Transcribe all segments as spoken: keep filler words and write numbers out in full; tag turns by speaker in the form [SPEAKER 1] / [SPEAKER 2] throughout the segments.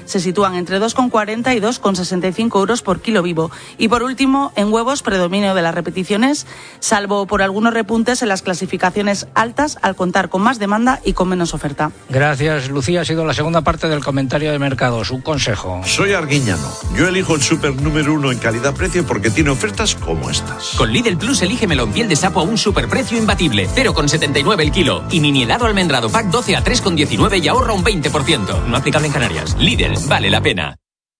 [SPEAKER 1] se sitúan entre dos con cuarenta y dos con sesenta y cinco euros por kilo vivo. Y por último, en huevos, predominio de las repeticiones, salvo por algunos repuntes en las clasificaciones altas al contar con más demanda y con menos oferta.
[SPEAKER 2] Gracias, Lucía. Ha sido la segunda parte del comentario de mercados. Un consejo.
[SPEAKER 3] Soy Arguiñano. Yo elijo el súper número uno en calidad-precio porque tiene ofertas como estas.
[SPEAKER 4] Con Lidl Plus elige melón piel de sapo a un superprecio imbatible, cero con setenta y nueve el kilo. Y mini helado almendrado pack doce a tres con diecinueve y ahorra un veinte por ciento. No aplicable en Canarias. Lidl, vale la pena.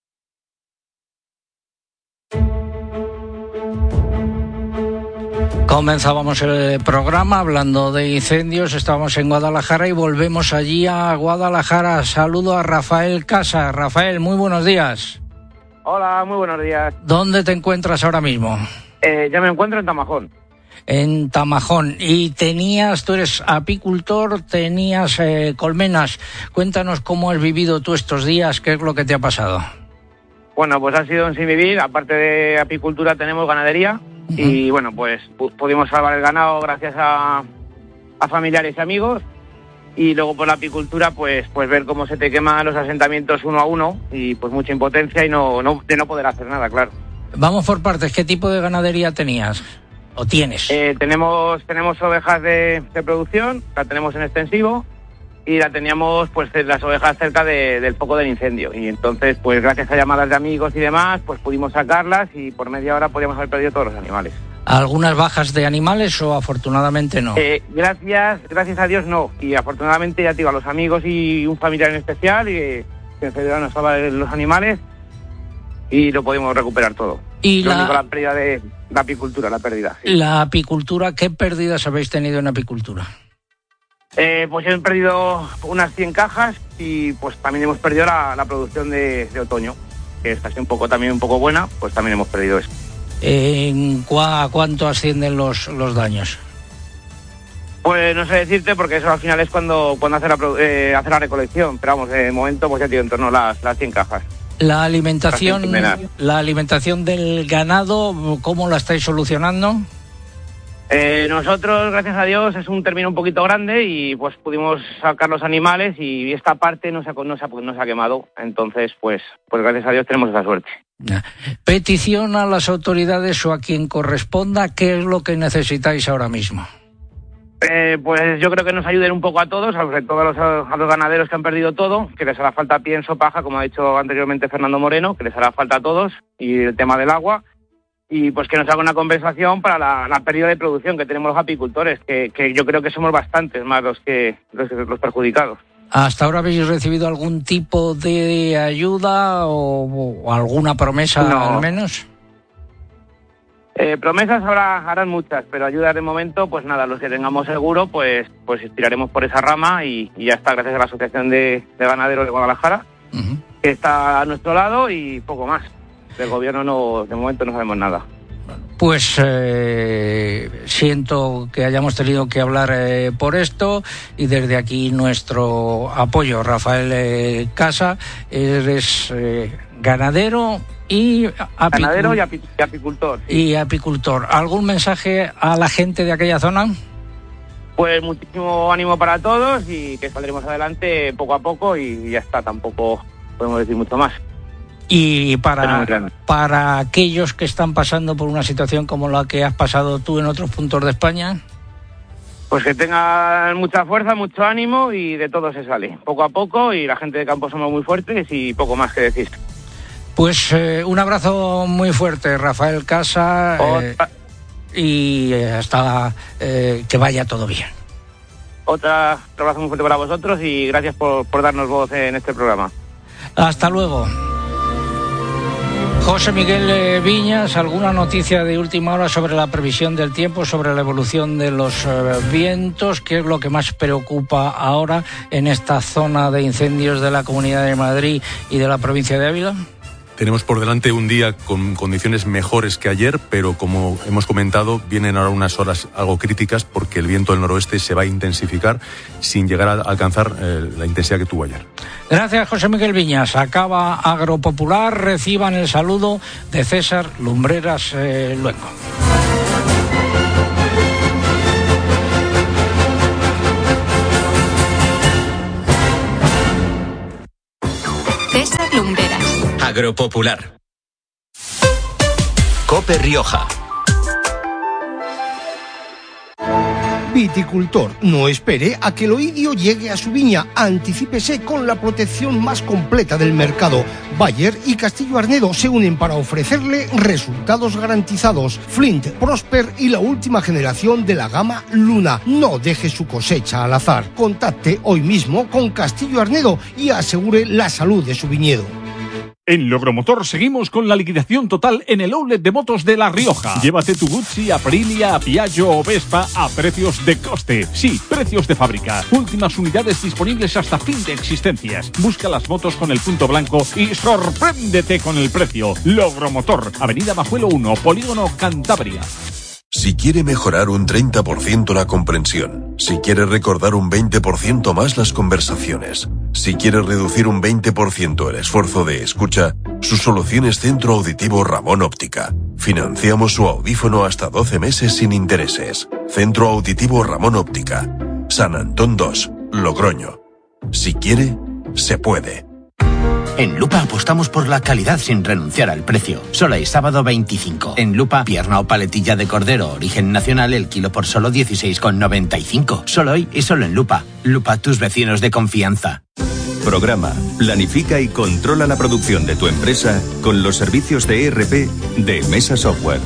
[SPEAKER 2] Comenzábamos el programa hablando de incendios, estábamos en Guadalajara y volvemos allí a Guadalajara. Saludo a Rafael Casa. Rafael, muy buenos días.
[SPEAKER 5] Hola, muy buenos días.
[SPEAKER 2] ¿Dónde te encuentras ahora mismo?
[SPEAKER 5] Eh, ya me encuentro en Tamajón.
[SPEAKER 2] En Tamajón. Y tenías, tú eres apicultor, tenías eh, colmenas. Cuéntanos cómo has vivido tú estos días, qué es lo que te ha pasado.
[SPEAKER 5] Bueno, pues ha sido un sinvivir. Aparte de apicultura tenemos ganadería. Uh-huh. Y bueno, pues pu- pudimos salvar el ganado gracias a, a familiares y amigos. Y luego por la apicultura, pues pues ver cómo se te queman los asentamientos uno a uno. Y pues mucha impotencia y no, no de no poder hacer nada, claro.
[SPEAKER 2] Vamos por partes. ¿Qué tipo de ganadería tenías? ¿O tienes?
[SPEAKER 5] Eh, tenemos tenemos ovejas de, de producción, la tenemos en extensivo y la teníamos pues las ovejas cerca de, del foco del incendio. Y entonces, pues gracias a llamadas de amigos y demás, pues pudimos sacarlas y por media hora podíamos haber perdido todos los animales.
[SPEAKER 2] ¿Algunas bajas de animales o afortunadamente no?
[SPEAKER 5] Eh, gracias, gracias a Dios no. Y afortunadamente, ya te digo, a los amigos y un familiar en especial y que en general nos salvan los animales y lo pudimos recuperar todo.
[SPEAKER 2] Y
[SPEAKER 5] lo
[SPEAKER 2] la...
[SPEAKER 5] único, la pérdida de la apicultura, la pérdida. Sí.
[SPEAKER 2] La apicultura, ¿qué pérdidas habéis tenido en apicultura?
[SPEAKER 5] Eh, pues hemos perdido unas cien cajas y pues también hemos perdido la, la producción de, de otoño, que está así un poco también un poco buena, pues también hemos perdido eso.
[SPEAKER 2] ¿En cua, cuánto ascienden los, los daños?
[SPEAKER 5] Pues no sé decirte porque eso al final es cuando, cuando hace, la, eh, hace la recolección, pero vamos, de momento pues ya te digo, en torno a las, las cien cajas.
[SPEAKER 2] La alimentación, la alimentación del ganado, ¿cómo la estáis solucionando?
[SPEAKER 5] Eh, nosotros, gracias a Dios, es un término un poquito grande y pues pudimos sacar los animales y esta parte no se ha, no se ha, no se ha quemado. Entonces, pues, pues gracias a Dios tenemos esa suerte.
[SPEAKER 2] Petición a las autoridades o a quien corresponda, ¿qué es lo que necesitáis ahora mismo?
[SPEAKER 5] Eh, pues yo creo que nos ayuden un poco a todos, sobre todo a los, a los ganaderos que han perdido todo, que les hará falta pienso, paja, como ha dicho anteriormente Fernando Moreno, que les hará falta a todos, y el tema del agua. Y pues que nos haga una compensación para la, la pérdida de producción que tenemos los apicultores, que, que yo creo que somos bastantes más los que los, los perjudicados.
[SPEAKER 2] ¿Hasta ahora habéis recibido algún tipo de ayuda o, o alguna promesa
[SPEAKER 5] no.
[SPEAKER 2] al menos?
[SPEAKER 5] Eh, promesas habrá, harán muchas, pero ayudas de momento, pues nada, los que tengamos seguro, pues pues tiraremos por esa rama y, y ya está, gracias a la Asociación de, de Ganaderos de Guadalajara, uh-huh. que está a nuestro lado y poco más. Del gobierno no, de momento no sabemos nada.
[SPEAKER 2] Pues eh, siento que hayamos tenido que hablar eh, por esto y desde aquí nuestro apoyo. Rafael eh, Casa, eres eh, ganadero y, apicul-
[SPEAKER 5] ganadero y, api- y apicultor. Sí.
[SPEAKER 2] Y apicultor. ¿Algún mensaje a la gente de aquella zona?
[SPEAKER 5] Pues muchísimo ánimo para todos y que saldremos adelante poco a poco y ya está, tampoco podemos decir mucho más.
[SPEAKER 2] Y para, para aquellos que están pasando por una situación como la que has pasado tú en otros puntos de España.
[SPEAKER 5] Pues que tengan mucha fuerza, mucho ánimo y de todo se sale, poco a poco, y la gente de campo somos muy fuertes y poco más que decir.
[SPEAKER 2] Pues eh, un abrazo muy fuerte, Rafael Casa, eh, y hasta eh, que vaya todo bien.
[SPEAKER 5] Otra, otro abrazo muy fuerte para vosotros y gracias por, por darnos voz en este programa.
[SPEAKER 2] Hasta luego. José Miguel Viñas, ¿alguna noticia de última hora sobre la previsión del tiempo, sobre la evolución de los eh, vientos? ¿Qué es lo que más preocupa ahora en esta zona de incendios de la Comunidad de Madrid y de la provincia de Ávila?
[SPEAKER 6] Tenemos por delante un día con condiciones mejores que ayer, pero como hemos comentado, vienen ahora unas horas algo críticas porque el viento del noroeste se va a intensificar sin llegar a alcanzar eh, la intensidad que tuvo ayer.
[SPEAKER 2] Gracias, José Miguel Viñas. Acaba Agropopular. Reciban el saludo de César Lumbreras eh, Luengo.
[SPEAKER 7] César Lumbreras. Agropopular. COPE Rioja.
[SPEAKER 8] Viticultor, no espere a que el oidio llegue a su viña. Anticípese con la protección más completa del mercado. Bayer y Castillo Arnedo se unen para ofrecerle resultados garantizados. Flint, Prosper y la última generación de la gama Luna. No deje su cosecha al azar. Contacte hoy mismo con Castillo Arnedo y asegure la salud de su viñedo.
[SPEAKER 9] En Logromotor seguimos con la liquidación total en el outlet de motos de La Rioja. Llévate tu Guzzi, Aprilia, Piaggio o Vespa a precios de coste. Sí, precios de fábrica. Últimas unidades disponibles hasta fin de existencias. Busca las motos con el punto blanco y sorpréndete con el precio. Logromotor, Avenida Majuelo uno, Polígono Cantabria.
[SPEAKER 10] Si quiere mejorar un treinta por ciento la comprensión, si quiere recordar un veinte por ciento más las conversaciones, si quiere reducir un veinte por ciento el esfuerzo de escucha, su solución es Centro Auditivo Ramón Óptica. Financiamos su audífono hasta doce meses sin intereses. Centro Auditivo Ramón Óptica. San Antón dos, Logroño. Si quiere, se puede.
[SPEAKER 11] En Lupa apostamos por la calidad sin renunciar al precio. Solo hay sábado veinticinco. En Lupa, pierna o paletilla de cordero origen nacional, el kilo por solo dieciséis con noventa y cinco. Solo hoy y solo en Lupa. Lupa, tus vecinos de confianza.
[SPEAKER 12] Programa, planifica y controla la producción de tu empresa con los servicios de E R P de Mesa Software.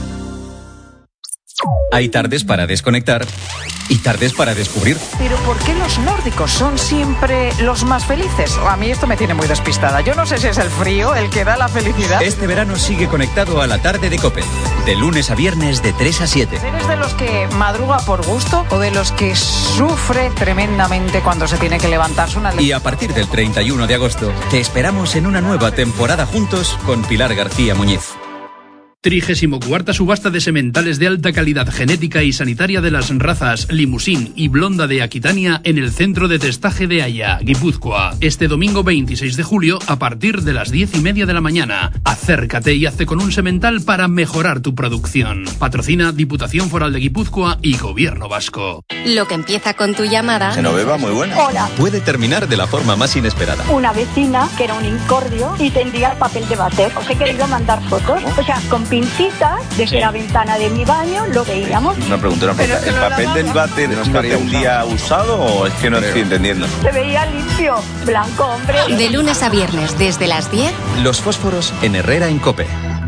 [SPEAKER 4] Hay tardes para desconectar y tardes para descubrir.
[SPEAKER 13] Pero ¿por qué los nórdicos son siempre los más felices? A mí esto me tiene muy despistada. Yo no sé si es el frío el que da la felicidad.
[SPEAKER 4] Este verano sigue conectado a la tarde de COPE. De lunes a viernes de tres a siete.
[SPEAKER 13] ¿Eres de los que madruga por gusto o de los que sufre tremendamente cuando se tiene que levantarse una...
[SPEAKER 4] Y a partir del treinta y uno de agosto te esperamos en una nueva temporada juntos con Pilar García Muñiz.
[SPEAKER 14] trigésimo cuarta subasta de sementales de alta calidad genética y sanitaria de las razas Limousin y Blonda de Aquitania en el centro de testaje de Haya, Guipúzcoa. Este domingo veintiséis de julio a partir de las diez y media de la mañana. Acércate y hazte con un semental para mejorar tu producción. Patrocina Diputación Foral de Guipúzcoa y Gobierno Vasco.
[SPEAKER 15] Lo que empieza con tu llamada...
[SPEAKER 12] Genoveva, muy buena.
[SPEAKER 16] Hola.
[SPEAKER 12] Puede terminar de la forma más inesperada.
[SPEAKER 16] Una vecina que era un incordio y tendía el papel de váter. Os he querido mandar fotos. O sea, con pincitas desde sí. la ventana de mi baño lo veíamos.
[SPEAKER 12] Una pregunta, una pregunta. ¿El papel del váter es que un día usado o es que no estoy entendiendo?
[SPEAKER 16] Se veía limpio, blanco, hombre.
[SPEAKER 15] De lunes a viernes desde las diez.
[SPEAKER 4] Los fósforos en Herrera en COPE.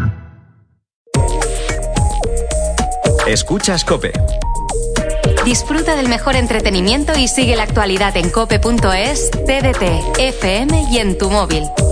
[SPEAKER 4] Escuchas COPE.
[SPEAKER 15] Disfruta del mejor entretenimiento y sigue la actualidad en cope punto es, T D T, F M y en tu móvil.